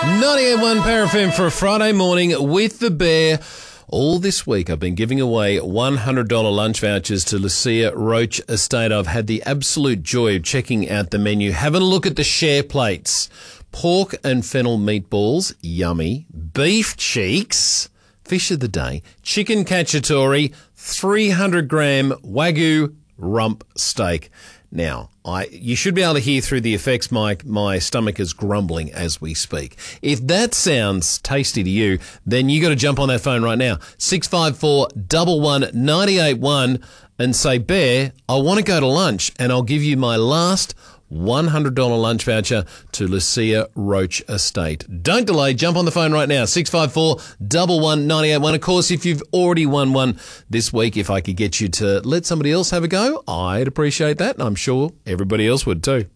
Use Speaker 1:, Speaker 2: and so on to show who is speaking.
Speaker 1: 98.1 Paraffin for a Friday morning with the Bear. All this week I've been giving away $100 lunch vouchers to Lucia Roach Estate. I've had the absolute joy of checking out the menu, having a look at the share plates. Pork and fennel meatballs, yummy. Beef cheeks, fish of the day. Chicken cacciatore, 300-gram Wagyu rump steak. Now, you should be able to hear through the effects my stomach is grumbling as we speak. If that sounds tasty to you, then you got to jump on that phone right now, 654 11981, and say, Bear, I want to go to lunch, and I'll give you my last $100 lunch voucher to Lucia Roach Estate. Don't delay. Jump on the phone right now, 654 11981. Of course, if you've already won one this week, if I could get you to let somebody else have a go, I'd appreciate that, and I'm sure everybody else would too.